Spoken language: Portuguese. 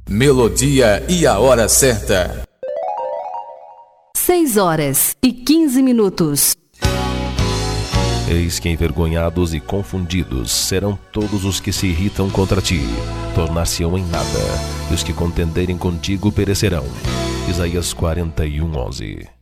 Melodia e a hora certa. 6h15. Eis que envergonhados e confundidos serão todos os que se irritam contra ti, tornar-se-ão em nada, e os que contenderem contigo perecerão. Isaías 41:11.